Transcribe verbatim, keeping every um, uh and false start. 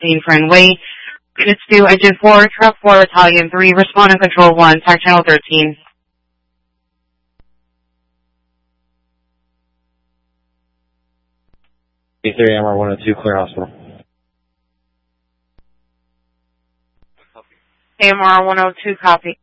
sixteen Friendway. Units two, Engine four, Truck four, Battalion three, respond on Control one, Tac Channel thirteen. B three, M R one oh two, clear hospital. A M R one oh two, copy.